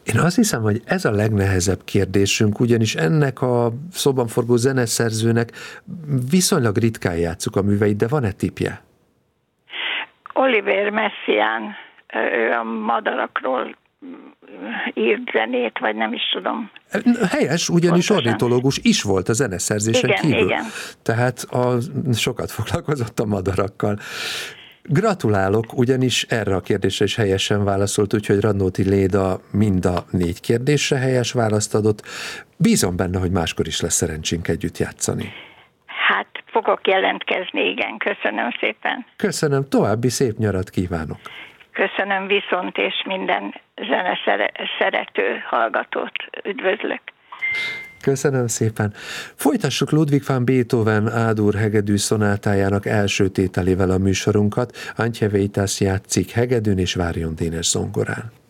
Én azt hiszem, hogy ez a legnehezebb kérdésünk, ugyanis ennek a szóban forgó zeneszerzőnek viszonylag ritkán játsszuk a műveit, de van-e tippje? Oliver Messiaen, ő a madarakról írt zenét, vagy nem is tudom. Helyes, ugyanis pontosan. ornitológus is volt a zeneszerzésen kívül. Igen. Tehát sokat foglalkozott a madarakkal. Gratulálok, ugyanis erre a kérdésre is helyesen válaszolt, úgyhogy Radnóti Léda mind a 4 kérdésre helyes választ adott. Bízom benne, hogy máskor is lesz szerencsénk együtt játszani. Hát fogok jelentkezni, igen, köszönöm szépen. Köszönöm, további szép nyarat kívánok. Köszönöm viszont, és minden zeneszerető hallgatót üdvözlök. Köszönöm szépen. Folytassuk Ludwig van Beethoven A-dur hegedű szonátájának első tételével a műsorunkat. Antje Veitas játszik hegedűn és Várjon Dénes zongorán.